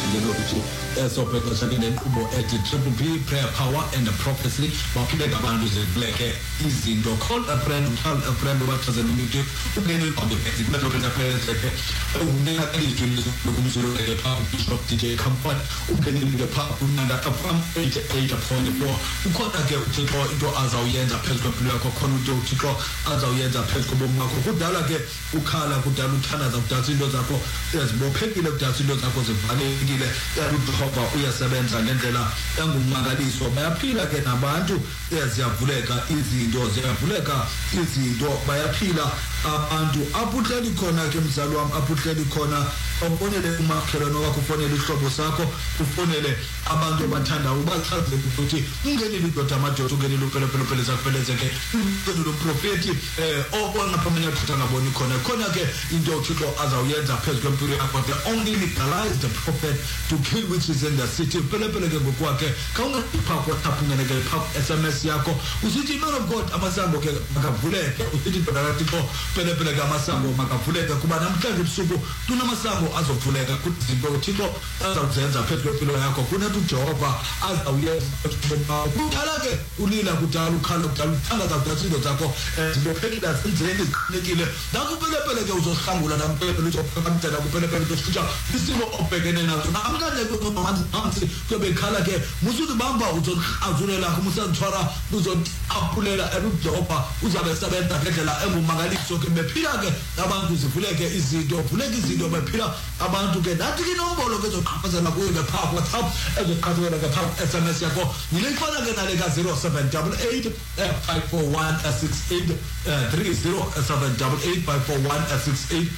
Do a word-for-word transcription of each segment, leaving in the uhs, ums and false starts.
ukuthi esophetho sakene ubo ethi triple P prayer power and the prophecy baphileka abantu zivuleke izinto. Call a friend, tell a friend what does it mean to ungene on the exit metro interference ke ungena elizweni lokumzulu ke pa Bishop D J Comfort ungene ke pa unanda from eighty-eight point four ukhona ke uThixo into azawuyenza phezulu kwempilo yakho khona into uThixo azawuyenza phezulu kobomi bakho. Kudala ke ukhala kudala uthanaza kudala into zakho ezibophekile kudala into zakho zivalekile uJehova uyasebenza ngendlela engumangaliso. Bayaphila ke nabantu eziyavuleka izinto ziyavuleka izinto bayaphila abantu abuhleli khona ke mzali wami abuhleli khona ufonele umakhelwane wakho ufonele ihlobo sakho ufonele abantu abathanda ubachazele ukuthi ungenile indoda amadoda ungenile upelepele phele zakupheleze ke lo prophet eh obona phambili kuthatha ngaboni khona khona ke into uThixo azawuyenza phezulu kwempilo yakho. The only legalized the prophet to kill witches in the city pelepele ke ngokwakhe kawungapha kwathapha ungeneke pha S M S yakho usithi man of God amasango ke makavuleke usithi indoda kaThixo pelepele ke amasango makavuleke kuba namhlanje ebusuku kunamasango azovuleka kuthi izinto uThixo azawuzenza phezulu kwempilo yakho. Kunathi uJehova azawuyenza kudala ke ulila kudala ukhala kudala uthanda kakhulu zakho zibophekile zenzeni ziqinekile nakupelepele ke uzohlangula nampelo uzophakamisela kupelepele uzofika isimo obhekene naso namhlanje kunomanzi phansi kubekhala ke musuthi bamba uzochazulela kumusantwara uzotaphulela eRubjopa uzabe sebenza ngendlela engumangaliso ke bephila ke abantu zivuleke izinto vuleke izinto bephila abantu ke nathi inombolo ke zoqhaqhazela kuyo ke pha WhatsApp ezoqhaqhazela ke pha S M S yakho nilifana ke nale ka zero seven eight eight five four one six eight three zero seven eight eight five four one six eight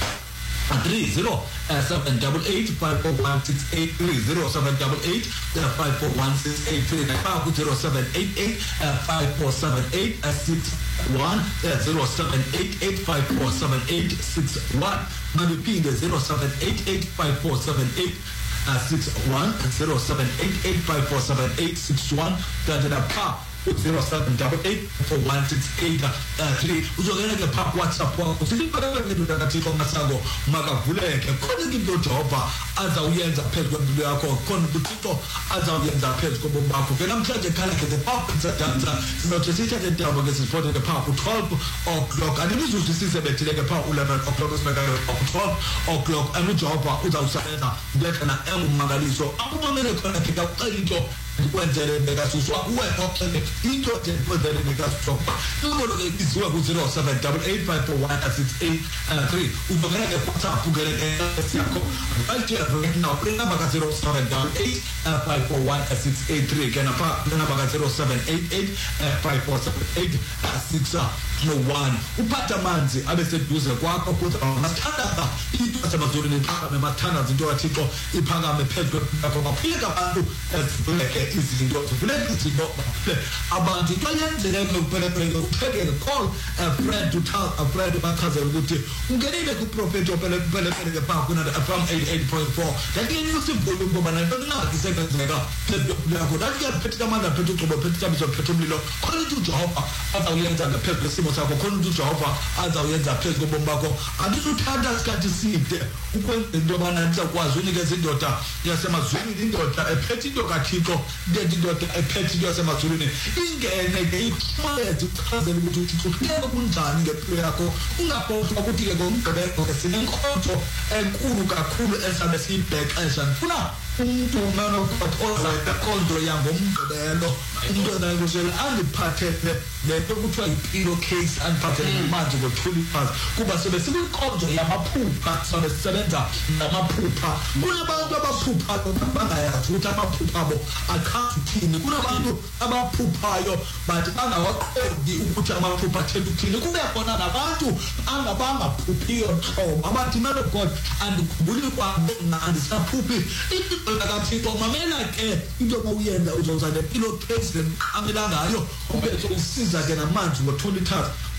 three zero seven eight eight five four one six eight three zero seven eight eight five four one six eight three zero seven eight eight five four seven eight six one zero seven eight eight five four seven eight six one Manipinga zero seven eight eight five four seven eight six one zero seven eight eight five four seven eight six one Dadana Pa zero seven eight eight four one six eight three uzongena ke pha WhatsApp wakho siliphakela ke ndoda kaThixo masango makavuleke khona into Jehova azawuyenza phezulu kwempilo yakho khona uThixo azawuyenza phezulu kobomi bakho ke namhlanje khala ke the pop dancer sinothi sithathe intambo ke siphote ke pha ku twelve o'clock animizuzu sisebethile ke pha eleven o'clock sibeka ku twelve o'clock uJehova uzawusebenza ngekana engumangaliso akubonele khona ke kakucela into kwenzele bekasuswa kuwe oxele into nje kwenzele bekasuswa numero ke iziwa ku zero seven eight eight five four one six eight three ubongela ke WhatsApp ungele ke yakho ayithi right now number ka zero seven eight eight five four one six eight three kana pa number ka zero seven eight eight five four seven eight six one uphatha amanzi abeseduze kwakho kuthi amathanda into asemazulu nephakame mathanda into kaThixo iphakame phezulu kwakho baphika abantu ezivuleke izinto zivuleke izinto abantu kwayenzeka kuphelele uphekele call a friend to tell a friend bakhaze ukuthi ungenile ku prophet ophelele ke pha kuna from eighty-eight point four yakini usivulo ngoba nanto nakisebenzeka phezulu yakho dathi yaphetha amandla phethu uqobo phethu tabizo phethu umlilo khona uJehova azawuyenza ngaphezulu isimo sakho khona uJehova azawuyenza phezulu kobomi bakho andisuthanda isikhathi side ukwenza into abana ntsakwazi unikeza indoda yasemazweni indoda ephethe into kaThixo ndethi indoda ephethe into yasemazweni ingene ke ipheze uchazela ukuthi uThixo kutheke kunjani ngempilo yakho ungabhodwa ukuthi ke ngomgqibelo ke sinenkonzo enkulu kakhulu esabe siyibhexesha funa umuntu man of God oza konzo yangomgqibelo into nayizela andiphathele lento kuthiwa impilo case andiphathele manje ngothuli phansi kuba sebe sikwinkonzo yamaphupha sabe sisebenza namaphupha kunabantu abaphupha bangayazi ukuthi amaphupha abo akhathi uthini kunabantu abaphuphayo but bangawaqondi ukuthi amaphupha athela uthini kube khona nabantu angabangaphuphiyo nhlobo abathi man of God andikhumbuli kwami andisaphuphi kaThixo mamela ke into mawuyenza uzoza lempilo case amela ngayo ubethe usiza ke namanje ngo twenty thirty